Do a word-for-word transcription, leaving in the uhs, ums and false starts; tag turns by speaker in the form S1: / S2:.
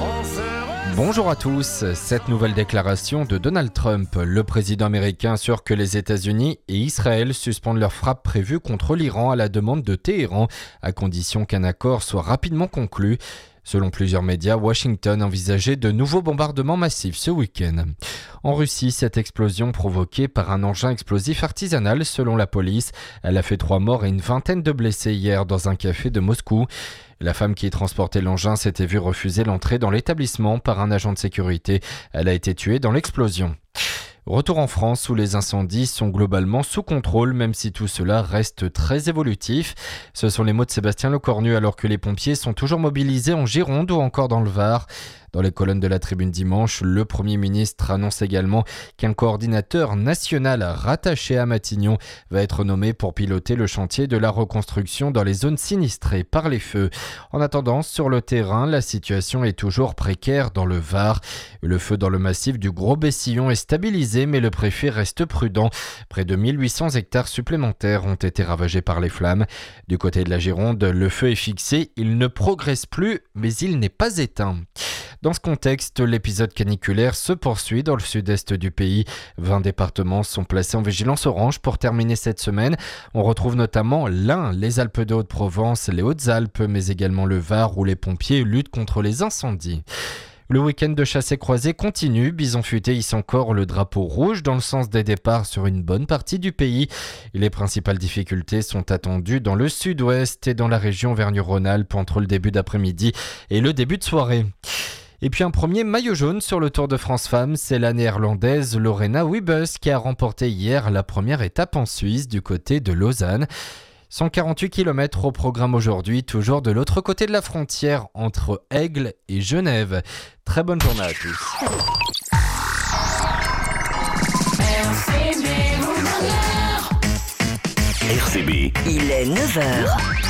S1: Bonjour à tous. Cette nouvelle déclaration de Donald Trump, le président américain assure que les États-Unis et Israël suspendent leurs frappes prévues contre l'Iran à la demande de Téhéran, à condition qu'un accord soit rapidement conclu. Selon plusieurs médias, Washington envisageait de nouveaux bombardements massifs ce week-end. En Russie, cette explosion provoquée par un engin explosif artisanal, selon la police, elle a fait trois morts et une vingtaine de blessés hier dans un café de Moscou. La femme qui transportait l'engin s'était vue refuser l'entrée dans l'établissement par un agent de sécurité. Elle a été tuée dans l'explosion. Retour en France où les incendies sont globalement sous contrôle, même si tout cela reste très évolutif. Ce sont les mots de Sébastien Lecornu alors que les pompiers sont toujours mobilisés en Gironde ou encore dans le Var. Dans les colonnes de la Tribune dimanche, le Premier ministre annonce également qu'un coordinateur national rattaché à Matignon va être nommé pour piloter le chantier de la reconstruction dans les zones sinistrées par les feux. En attendant, sur le terrain, la situation est toujours précaire dans le Var. Le feu dans le massif du Gros-Bessillon est stabilisé, mais le préfet reste prudent. Près de mille huit cents hectares supplémentaires ont été ravagés par les flammes. Du côté de la Gironde, le feu est fixé, il ne progresse plus, mais il n'est pas éteint. Dans ce contexte, l'épisode caniculaire se poursuit dans le sud-est du pays. vingt départements sont placés en vigilance orange pour terminer cette semaine. On retrouve notamment l'Ain, les Alpes de Haute-Provence, les Hautes-Alpes, mais également le Var où les pompiers luttent contre les incendies. Le week-end de chassé-croisé continue. Bison Futé hisse encore le drapeau rouge dans le sens des départs sur une bonne partie du pays. Les principales difficultés sont attendues dans le sud-ouest et dans la région Auvergne-Rhône-Alpes entre le début d'après-midi et le début de soirée. Et puis un premier maillot jaune sur le Tour de France Femmes, c'est la néerlandaise Lorena Wiebes qui a remporté hier la première étape en Suisse du côté de Lausanne. cent quarante-huit kilomètres au programme aujourd'hui, toujours de l'autre côté de la frontière entre Aigle et Genève. Très bonne journée à tous.
S2: R C B.
S3: Il est neuf heures.